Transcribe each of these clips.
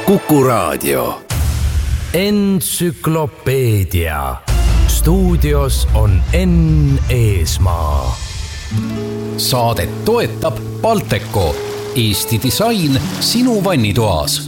Kuku Raadio. Entsüklopeedia. Stuudios on Enn Eesmaa. Saadet toetab Balteco, Eesti disain sinu vannitoas.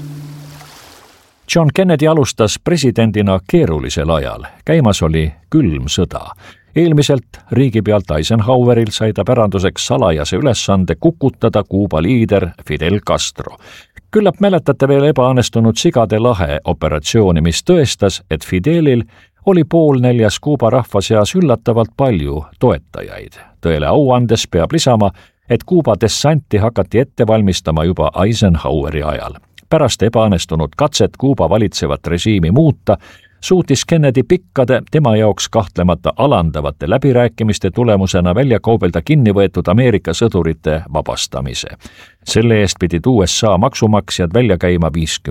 John Kennedy alustas presidendina keerulisel ajal. Käimas oli külm sõda. Eelmiselt riigipealt Eisenhoweril sai ta päranduseks salajase ülesande kukutada Kuuba liider Fidel Castro. Küllap mäletate veel ebaõnnestunud Sigade lahe operatsiooni, mis tõestas, et Fidelil oli poolnäljas Kuuba rahva seas üllatavalt palju toetajaid. Tõele au andes peab lisama, et Kuuba dessanti hakati ette valmistama juba Eisenhoweri ajal. Pärast ebaõnnestunud katset Kuuba valitsevat režiimi muuta, suutis Kennedy pikkade, tema jaoks kahtlemata alandavate läbirääkimiste tulemusena välja kaubelda kinni võetud Ameerika sõdurite vabastamise. Selle eest pidid USA maksumaksjad välja käima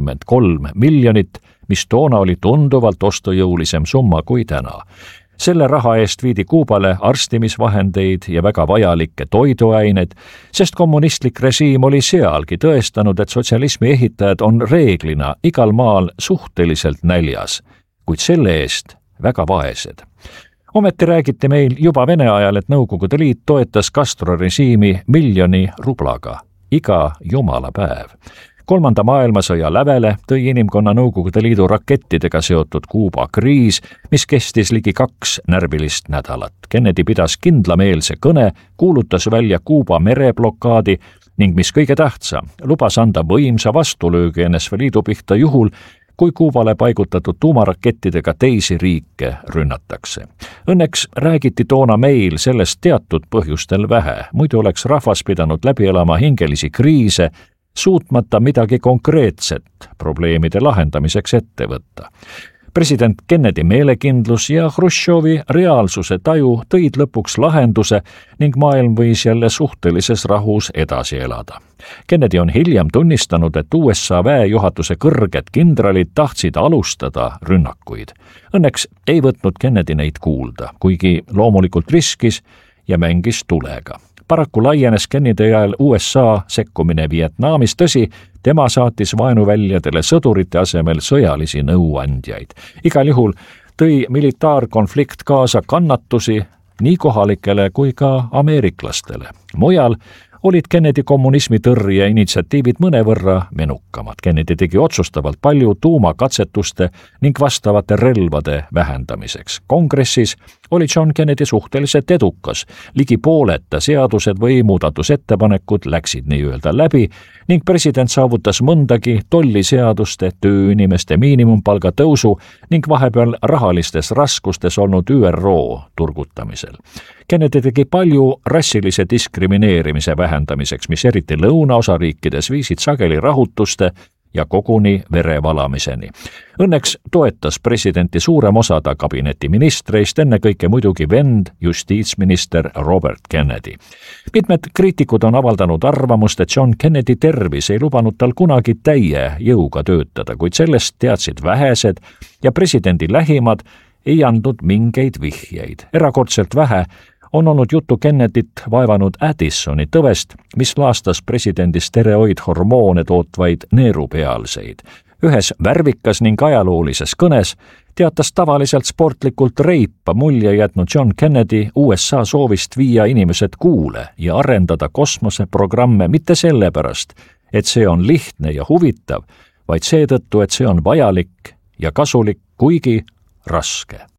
53 miljonit, mis toona oli tunduvalt ostujõulisem summa kui täna. Selle raha eest viidi Kuubale arstimisvahendeid ja väga vajalikke toiduaineid, sest kommunistlik režiim oli sealgi tõestanud, et sotsialismi ehitajad on reeglina igal maal suhteliselt näljas, kuid selle eest väga vaesed. Ometi räägiti meil juba Vene ajal, et Nõukogude Liit toetas Castro režiimi 1 miljoni rublaga iga jumala päev. 3. maailmasõja lävele tõi inimkonna Nõukogude Liidu rakettidega seotud Kuuba kriis, mis kestis ligi 2 närvilist nädalat. Kennedy pidas kindlameelse kõne, kuulutas välja Kuuba mereblokaadi ning mis kõige tähtsam, lubas anda võimsa vastulöögi NSV Liidu pihta juhul, kui Kuubale paigutatud tuumarakettidega teisi riike rünnatakse. Õnneks räägiti toona meil sellest teatud põhjustel vähe, muidu oleks rahvas pidanud läbi elama hingelisi kriise, suutmata midagi konkreetset probleemide lahendamiseks ette võtta. President Kennedy meelekindlus ja Hruštšovi reaalsuse taju tõid lõpuks lahenduse ning maailm võis jälle suhtelises rahus edasi elada. Kennedy on hiljem tunnistanud, et USA väejuhatuse kõrged kindralid tahtsid alustada rünnakuid. Õnneks ei võtnud Kennedy neid kuulda, kuigi loomulikult riskis ja mängis tulega. Paraku laienes Kennedy ajal USA sekkumine Vietnamis, tõsi, tema saatis vaenuväljadele sõdurite asemel sõjalisi nõuandjaid. Igal juhul tõi militaarkonflikt kaasa kannatusi nii kohalikele kui ka ameeriklastele. Mujal olid Kennedy kommunismi tõrje initsiatiivid mõnevõrra menukamad. Kennedy tegi otsustavalt palju tuumakatsetuste ning vastavate relvade vähendamiseks. Kongressis oli John Kennedy suhteliselt edukas. Ligi pooleta seadused või muudatusettepanekud läksid nii-öelda läbi ning president saavutas mõndagi tolliseaduste, tööinimeste miinimumpalga tõusu ning vahepeal rahalistes raskustes olnud ÜRO turgutamisel. Kennedy tegi palju rassilise diskrimineerimise vähendamiseks, mis eriti lõunaosariikides viisid sageli rahutuste ja koguni verevalamiseni. Õnneks toetas presidenti suurem osa ta kabineti ministreist, ennekõike muidugi vend, justiitsminister Robert Kennedy. Mitmed kriitikud on avaldanud arvamust, et John Kennedy tervis ei lubanud tal kunagi täie jõuga töötada, kuid sellest teadsid vähesed ja presidendi lähimad ei andnud mingeid vihjeid. Erakordselt vähe on olnud juttu Kennedyt vaevanud Addisoni tõvest, mis laastas presidendi steroidhormoone tootvaid neerupealseid. Ühes värvikas ning ajaloolises kõnes teatas tavaliselt sportlikult reipa mulje jätnud John Kennedy USA soovist viia inimesed Kuule ja arendada kosmoseprogramme mitte sellepärast, et see on lihtne ja huvitav, vaid seetõttu, et see on vajalik ja kasulik, kuigi raske.